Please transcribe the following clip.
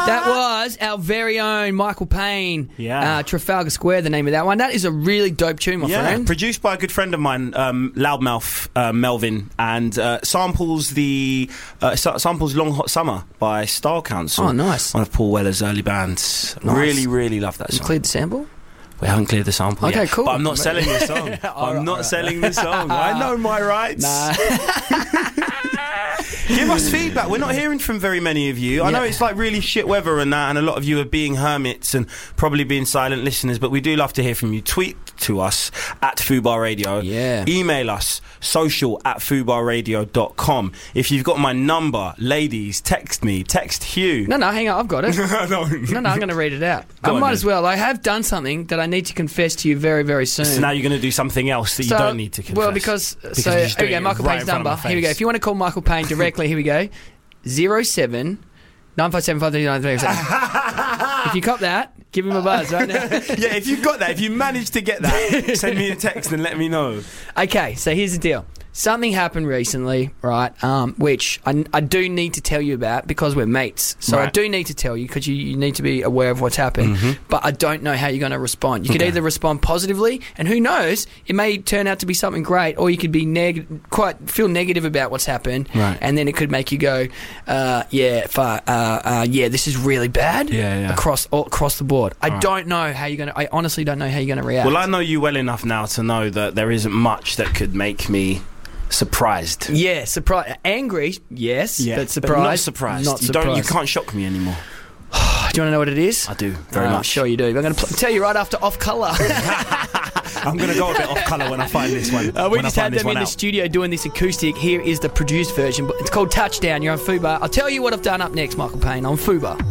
That was our very own Michael Payne. Yeah. Trafalgar Square, the name of that one. That is a really dope tune, my friend. Produced by a good friend of mine, Loudmouth Melvin, and samples Long Hot Summer by Style Council. Oh, nice. One of Paul Weller's early bands. Nice. Really, really love that You song. cleared the sample? We haven't cleared the sample yet. Okay, cool. But I'm not selling the song. I'm not selling the song. I know my rights. Nah. Give us feedback. We're not hearing from very many of you. I know it's like really shit weather and that, and a lot of you are being hermits and probably being silent listeners, but we do love to hear from you. Tweet to us at Fubar Radio. Yeah. Email us, social@fubarradio.com. If you've got my number, ladies, text me. Text Hugh. No, hang on, I've got it. No, I'm going to read it out. Go I on, might then. as well. I have done something that I need to confess to you very, very soon. So now you're going to do something else that you don't need to confess. Well, because you're here just we doing go, it Michael right Payne's in front of number. my Here we go. face. If you want to call Michael Payne directly, here we go. 07 957 539. If you cop that, give him a buzz right now. Yeah, if you've got that, if you managed to get that, send me a text and let me know. Okay, so here's the deal. Something happened recently, right, which I do need to tell you about because we're mates. So I Right. do need to tell you because you need to be aware of what's happened. But I don't know how you're going to respond. You could either respond positively, and who knows, it may turn out to be something great, or you could be feel negative about what's happened, Right. and then it could make you go, this is really bad across the board. I don't know how you're going to... I honestly don't know how you're going to react. Well, I know you well enough now to know that there isn't much that could make me surprised. Yeah, surprised. Angry, yes, but surprised. Not surprised. Not You surprised. can't shock me anymore. Do you want to know what it is? I do, very much. Sure you do. I'm going to tell you right after Off Colour. I'm going to go a bit off colour when I find this one. We just had them in the studio doing this acoustic. Here is the produced version. It's called Touchdown. You're on Fubar. I'll tell you what I've done up next, Michael Payne, on Fubar.